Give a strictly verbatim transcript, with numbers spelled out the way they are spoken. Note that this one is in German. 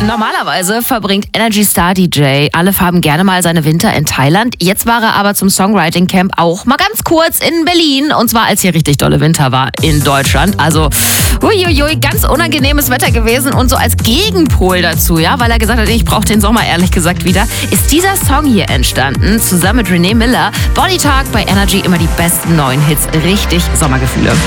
Normalerweise verbringt Energy Star D J alle Farben gerne mal seine Winter in Thailand. Jetzt war er aber zum Songwriting Camp auch mal ganz kurz in Berlin. Und zwar, als hier richtig dolle Winter war in Deutschland. Also, uiuiui, ganz unangenehmes Wetter gewesen. Und so als Gegenpol dazu, ja, weil er gesagt hat, ich brauche den Sommer ehrlich gesagt wieder, ist dieser Song hier entstanden. Zusammen mit Renee Miller. Body Talk bei Energy, immer die besten neuen Hits. Richtig Sommergefühle.